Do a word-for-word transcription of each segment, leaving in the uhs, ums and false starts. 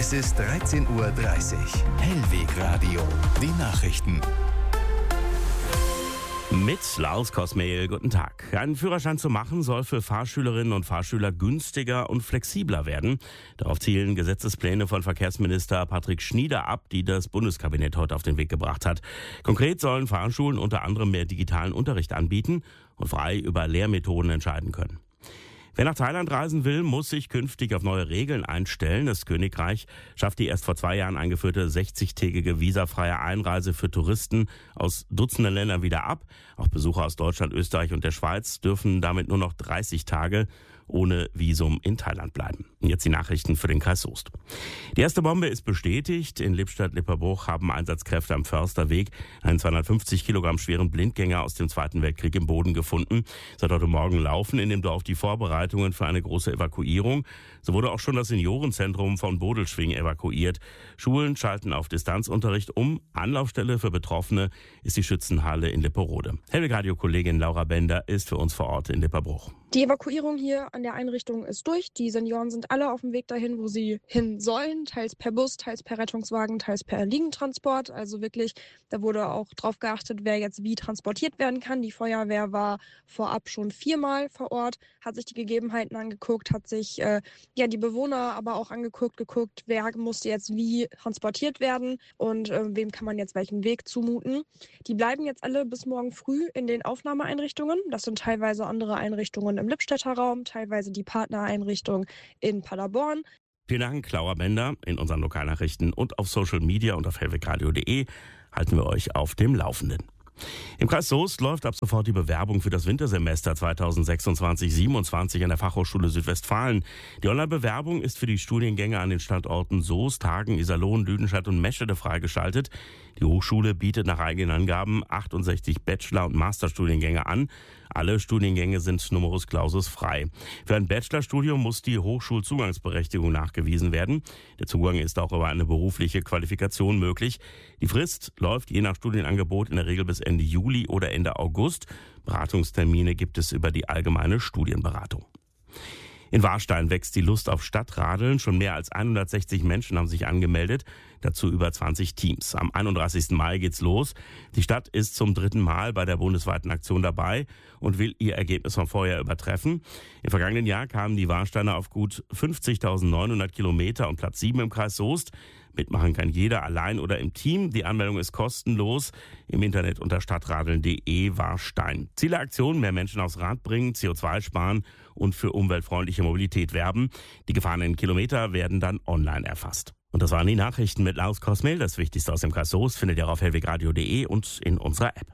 Es ist dreizehn Uhr dreißig. Hellweg Radio. Die Nachrichten. Mit Lars Kosmehl, guten Tag. Einen Führerschein zu machen soll für Fahrschülerinnen und Fahrschüler günstiger und flexibler werden. Darauf zielen Gesetzespläne von Verkehrsminister Patrick Schnieder ab, die das Bundeskabinett heute auf den Weg gebracht hat. Konkret sollen Fahrschulen unter anderem mehr digitalen Unterricht anbieten und frei über Lehrmethoden entscheiden können. Wer nach Thailand reisen will, muss sich künftig auf neue Regeln einstellen. Das Königreich schafft die erst vor zwei Jahren eingeführte sechzig-tägige visafreie Einreise für Touristen aus Dutzenden Ländern wieder ab. Auch Besucher aus Deutschland, Österreich und der Schweiz dürfen damit nur noch dreißig Tage ohne Visum in Thailand bleiben. Und jetzt die Nachrichten für den Kreis Soest. Die erste Bombe ist bestätigt. In Lippstadt-Lipperbruch haben Einsatzkräfte am Försterweg einen zweihundertfünfzig Kilogramm schweren Blindgänger aus dem Zweiten Weltkrieg im Boden gefunden. Seit heute Morgen laufen in dem Dorf die Vorbereitungen für eine große Evakuierung. So wurde auch schon das Seniorenzentrum von Bodelschwing evakuiert. Schulen schalten auf Distanzunterricht um. Anlaufstelle für Betroffene ist die Schützenhalle in Lipperode. Hellweg-Radio-Kollegin Laura Bender ist für uns vor Ort in Lipperbruch. Die Evakuierung hier an der Einrichtung ist durch. Die Senioren sind alle auf dem Weg dahin, wo sie hin sollen. Teils per Bus, teils per Rettungswagen, teils per Liegentransport. Also wirklich, da wurde auch drauf geachtet, wer jetzt wie transportiert werden kann. Die Feuerwehr war vorab schon viermal vor Ort, hat sich die Gegebenheiten angeguckt, hat sich äh, ja die Bewohner aber auch angeguckt, geguckt, wer musste jetzt wie transportiert werden und äh, wem kann man jetzt welchen Weg zumuten. Die bleiben jetzt alle bis morgen früh in den Aufnahmeeinrichtungen. Das sind teilweise andere Einrichtungen im Lippstädter Raum, teilweise die Partnereinrichtung in Paderborn. Vielen Dank, Laura Bender. In unseren Lokalnachrichten und auf Social Media und auf hellwegradio punkt de halten wir euch auf dem Laufenden. Im Kreis Soest läuft ab sofort die Bewerbung für das Wintersemester zweitausendsechsundzwanzig siebenundzwanzig an der Fachhochschule Südwestfalen. Die Online-Bewerbung ist für die Studiengänge an den Standorten Soest, Hagen, Iserlohn, Lüdenscheid und Meschede freigeschaltet. Die Hochschule bietet nach eigenen Angaben achtundsechzig Bachelor- und Masterstudiengänge an. Alle Studiengänge sind numerus clausus frei. Für ein Bachelorstudium muss die Hochschulzugangsberechtigung nachgewiesen werden. Der Zugang ist auch über eine berufliche Qualifikation möglich. Die Frist läuft je nach Studienangebot in der Regel bis Ende Juli oder Ende August. Beratungstermine gibt es über die allgemeine Studienberatung. In Warstein wächst die Lust auf Stadtradeln. Schon mehr als hundertsechzig Menschen haben sich angemeldet, dazu über zwanzig Teams. Am einunddreißigsten Mai geht's los. Die Stadt ist zum dritten Mal bei der bundesweiten Aktion dabei und will ihr Ergebnis vom Vorjahr übertreffen. Im vergangenen Jahr kamen die Warsteiner auf gut fünfzigtausendneunhundert Kilometer und Platz sieben im Kreis Soest. Mitmachen kann jeder, allein oder im Team. Die Anmeldung ist kostenlos. Im Internet unter stadtradeln punkt de Warstein. Ziel der Aktion: mehr Menschen aufs Rad bringen, C O zwei sparen und für umweltfreundliche Mobilität werben. Die gefahrenen Kilometer werden dann online erfasst. Und das waren die Nachrichten mit Lars Kosmehl. Das Wichtigste aus dem Kreis Soest findet ihr auf hellwegradio punkt de und in unserer App.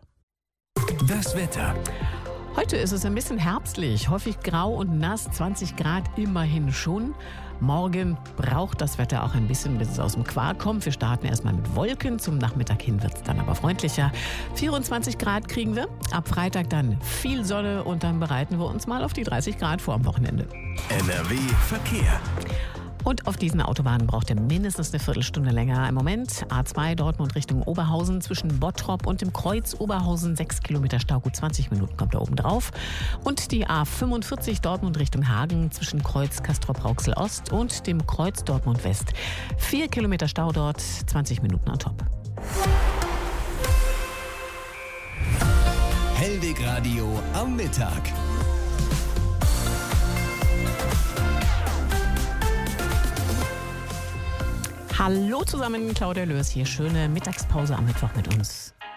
Das Wetter. Heute ist es ein bisschen herbstlich, häufig grau und nass, zwanzig Grad immerhin schon. Morgen braucht das Wetter auch ein bisschen, bis es aus dem Quark kommt. Wir starten erstmal mit Wolken, zum Nachmittag hin wird es dann aber freundlicher. vierundzwanzig Grad kriegen wir, ab Freitag dann viel Sonne und dann bereiten wir uns mal auf die dreißig Grad vor am Wochenende. N R W Verkehr. Und auf diesen Autobahnen braucht ihr mindestens eine Viertelstunde länger. Im Moment A zwei Dortmund Richtung Oberhausen zwischen Bottrop und dem Kreuz Oberhausen sechs Kilometer Stau, gut zwanzig Minuten kommt da oben drauf. Und die A fünfundvierzig Dortmund Richtung Hagen zwischen Kreuz Castrop-Rauxel Ost und dem Kreuz Dortmund West. vier Kilometer Stau dort, zwanzig Minuten on top. Hellweg-Radio am Mittag. Hallo zusammen, Claudia Lörs hier. Schöne Mittagspause am Mittwoch mit uns.